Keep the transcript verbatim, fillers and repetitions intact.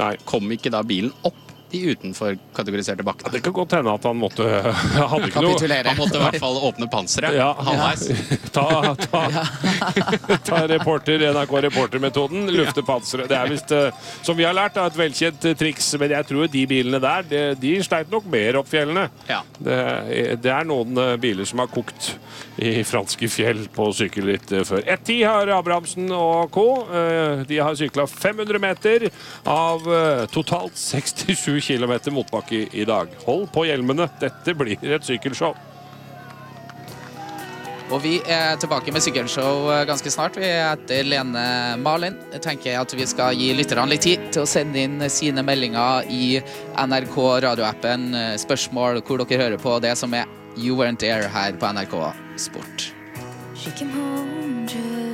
Nei. kom ikke da bilen opp de utenfor kategoriserte bakkene. Ja, det kan godt hende at han måtte hadde ikke noe. Han måtte i hvert fall åpne panseret Ja, halvveis. ta, ta, ta reporter, N R K-reportermetoden, lufte panseret. Det er vist, eh, som vi har lært, da, et velkjent eh, triks, men jeg tror de bilene der, de, de sleit nok mer opp fjellene. Ja. Det, det er noen eh, biler som har kokt i franske fjell på sykkel litt eh, før. ett ti har Abrahamsen og Co. Eh, de har syklet fem hundre meter av eh, totalt sekstisju kilometer motbakke i, i dag. Hold på hjelmene, dette blir et sykkelshow. Og vi er tilbake med sykkelshow ganske snart. Vi er etter Lene Marlin. Jeg tenker at vi skal gi lytterne litt tid til å sende inn sine meldinger i N R K radioappen. Spørsmål hvor dere hører på det som er You Weren't There her på N R K Sport. She came home just